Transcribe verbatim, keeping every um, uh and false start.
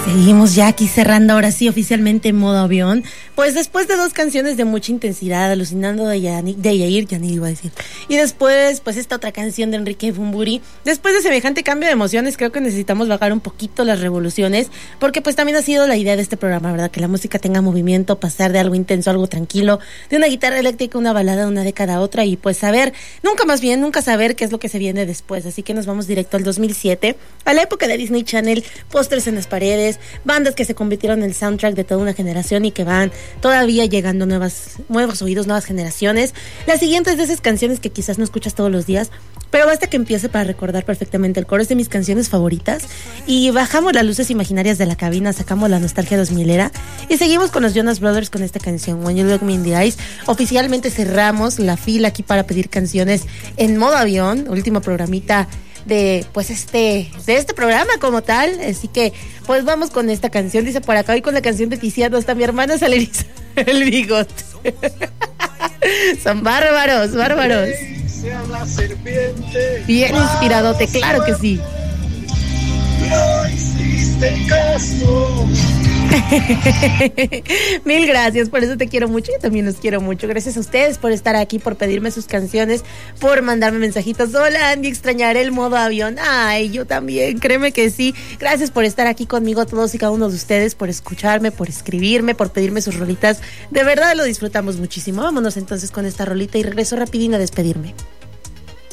Seguimos ya aquí cerrando ahora sí oficialmente en modo avión. Pues después de dos canciones de mucha intensidad, Alucinando de, Yani, de Yair, ya ni iba a decir. Y después, pues esta otra canción de Enrique Bunbury. Después de semejante cambio de emociones, creo que necesitamos bajar un poquito las revoluciones, porque pues también ha sido la idea de este programa, ¿verdad? Que la música tenga movimiento, pasar de algo intenso a algo tranquilo, de una guitarra eléctrica, una balada, una década a otra, y pues saber, nunca más bien, nunca saber qué es lo que se viene después. Así que nos vamos directo al dos mil siete, a la época de Disney Channel, pósters en las paredes, bandas que se convirtieron en el soundtrack de toda una generación y que van todavía llegando a nuevas, nuevos oídos, nuevas generaciones. La siguiente es de esas canciones que quizás no escuchas todos los días, pero basta que empiece para recordar perfectamente el coro. Es de mis canciones favoritas. Y bajamos las luces imaginarias de la cabina, sacamos la nostalgia dos milera y seguimos con los Jonas Brothers con esta canción, When You Look Me in the Eyes. Oficialmente cerramos la fila aquí para pedir canciones en modo avión, último programita de pues este de este programa como tal, así que pues vamos con esta canción. Dice por acá, hoy con la canción de Tiziano hasta mi hermana se le eriza el bigote. Son bárbaros, bárbaros. Bien inspiradote, claro que sí. No hiciste caso. Mil gracias, por eso te quiero mucho. Yo también los quiero mucho. Gracias a ustedes por estar aquí, por pedirme sus canciones, por mandarme mensajitos. Hola Andy, extrañaré el modo avión. Ay, yo también, créeme que sí. Gracias por estar aquí conmigo, todos y cada uno de ustedes, por escucharme, por escribirme, por pedirme sus rolitas. De verdad lo disfrutamos muchísimo. Vámonos entonces con esta rolita y regreso rapidín a despedirme.